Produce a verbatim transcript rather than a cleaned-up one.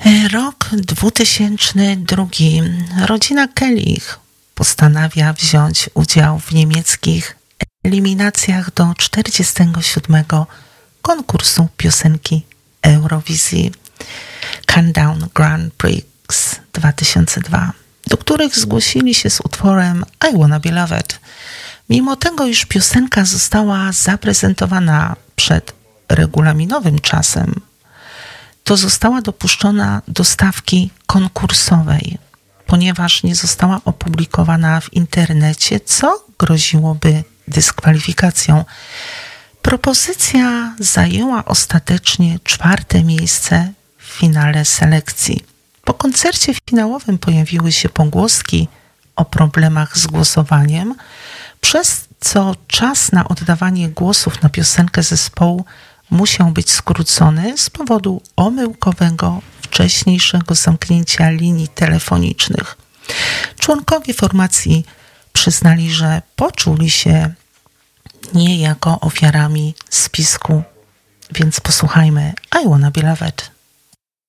Rok dwutysięczny drugi. Rodzina Kellich postanawia wziąć udział w niemieckich eliminacjach do czterdziestego siódmego konkursu piosenki Eurowizji Countdown Grand Prix dwa tysiące dwa, do których zgłosili się z utworem I Wanna Be Loved. Mimo tego, iż piosenka została zaprezentowana przed regulaminowym czasem, to została dopuszczona do stawki konkursowej, ponieważ nie została opublikowana w internecie, co groziłoby dyskwalifikacją. Propozycja zajęła ostatecznie czwarte miejsce w finale selekcji. Po koncercie finałowym pojawiły się pogłoski o problemach z głosowaniem, przez co czas na oddawanie głosów na piosenkę zespołu musiał być skrócony z powodu omyłkowego wcześniejszego zamknięcia linii telefonicznych. Członkowie formacji przyznali, że poczuli się niejako ofiarami spisku, więc posłuchajmy I Wanna Be Loved.